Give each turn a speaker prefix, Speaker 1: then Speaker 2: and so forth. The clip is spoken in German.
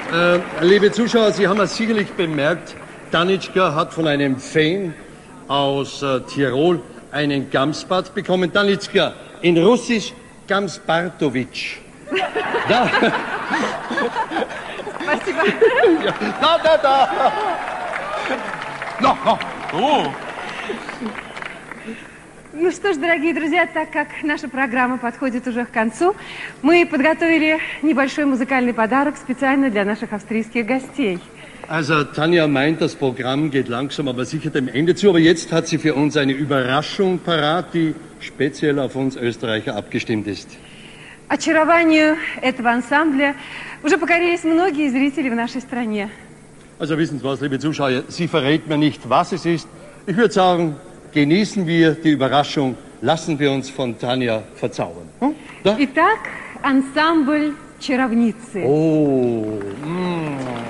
Speaker 1: Liebe Zuschauer, Sie haben es sicherlich bemerkt, Tanitschka hat von einem Fan aus Tirol einen Gamsbart bekommen. Tanitschka, in Russisch Gamsbartovic. Da.
Speaker 2: Спасибо.
Speaker 1: Da.
Speaker 3: О,
Speaker 2: Ну что ж, дорогие друзья, так как наша программа подходит уже к концу, мы подготовили небольшой музыкальный подарок специально для наших австрийских гостей.
Speaker 1: Also Tanja meint, das Programm geht langsam aber sicher dem Ende zu, aber jetzt hat sie für uns eine Überraschung parat, die speziell auf uns Österreicher abgestimmt ist.
Speaker 2: Очарованию этого ансамбля уже покорились многие зрители в нашей стране.
Speaker 1: Also wissen Sie was, liebe Zuschauer, sie verrät mir nicht, was es ist. Ich würde sagen, genießen wir die Überraschung, lassen wir uns von Tanja verzaubern. Da?
Speaker 2: Итак, ансамбль «Чаровницы».
Speaker 1: Oh.